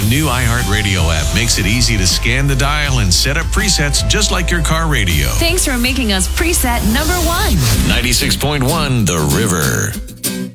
new iHeartRadio app makes it easy to scan the dial and set up presets just like your car radio. Thanks for making us preset number one. 96.1 The River.